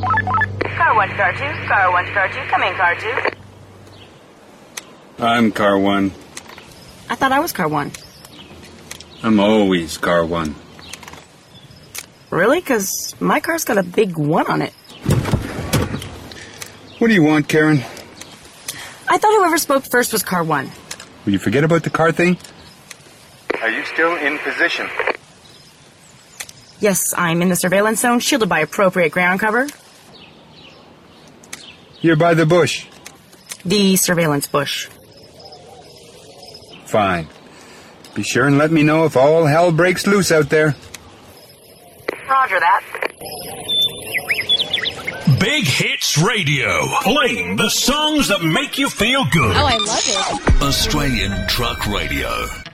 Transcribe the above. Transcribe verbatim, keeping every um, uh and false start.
Car one to car two, car one to car two, come in car two. I'm car one. I thought I was car one. I'm always car one. Really? Because my car's got a big one on it. What do you want, Karen? I thought whoever spoke first was car one. Will you forget about the car thing? Are you still in position? Yes, I'm in the surveillance zone, shielded by appropriate ground cover. You're by the bush. The surveillance bush. Fine. Be sure and let me know if all hell breaks loose out there. Roger that. Big Hits Radio, playing the songs that make you feel good. Oh, I love it. Australian Truck Radio.